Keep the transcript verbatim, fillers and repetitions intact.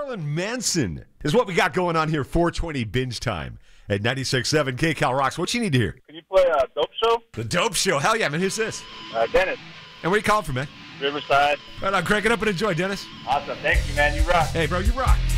Marilyn Manson is what we got going on here. four twenty binge time at ninety-six point seven K Cal Rocks. What you need to hear? Can you play uh, Dope Show? The Dope Show. Hell yeah, man. Who's this? Uh, Dennis. And where you calling from, man? Riverside. Right on, crank it up and enjoy, Dennis. Awesome. Thank you, man. You rock. Hey, bro, you rock.